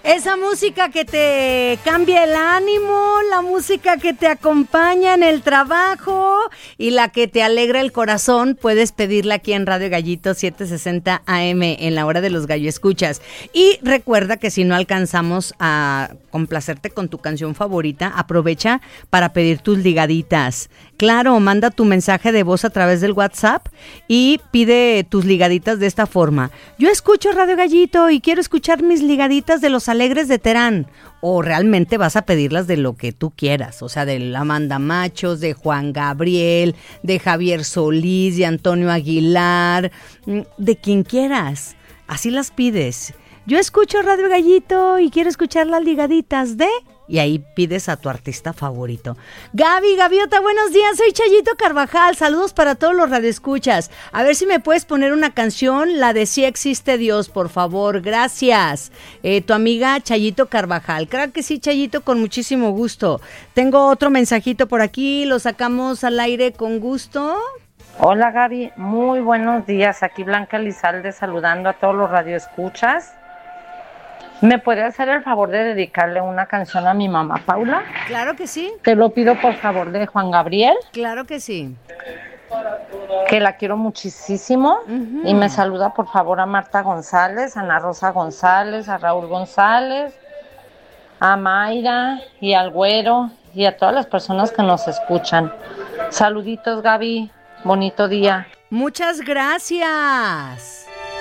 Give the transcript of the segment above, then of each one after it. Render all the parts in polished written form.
Esa música que te cambia el ánimo, la música que te acompaña en el trabajo y la que te alegra el corazón, puedes pedirla aquí en Radio Gallito 760 AM en la hora de los gallo escuchas. Y recuerda que si no alcanzamos a complacerte con tu canción favorita, aprovecha para pedir tus ligaditas. Claro, manda tu mensaje de voz a través del WhatsApp y pide tus ligaditas de esta forma. Yo escucho Radio Gallito y quiero escuchar mis ligaditas de Los Alegres de Terán. O realmente vas a pedirlas de lo que tú quieras, o sea, de la Manda Machos, de Juan Gabriel, de Javier Solís, de Antonio Aguilar, de quien quieras. Así las pides. Yo escucho Radio Gallito y quiero escuchar las ligaditas de... Y ahí pides a tu artista favorito. Gaviota, buenos días, soy Chayito Carvajal, saludos para todos los radioescuchas. A ver si me puedes poner una canción, la de Si Existe Dios, por favor, gracias. Tu amiga Chayito Carvajal, claro que sí, Chayito, con muchísimo gusto. Tengo otro mensajito por aquí, lo sacamos al aire con gusto. Hola Gaby, muy buenos días, aquí Blanca Elizalde saludando a todos los radioescuchas. ¿Me puede hacer el favor de dedicarle una canción a mi mamá Paula? Claro que sí. Te lo pido por favor de Juan Gabriel. Claro que sí. Que la quiero muchísimo. Y me saluda por favor a Marta González, a Ana Rosa González, a Raúl González, a Mayra y al Güero y a todas las personas que nos escuchan. Saluditos Gaby, bonito día. Muchas gracias.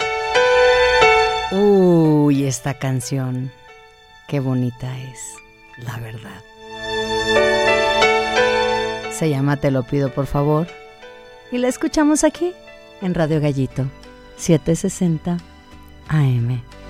Uy, esta canción, qué bonita es, la verdad. Se llama Te lo pido por favor y la escuchamos aquí en Radio Gallito 760 AM.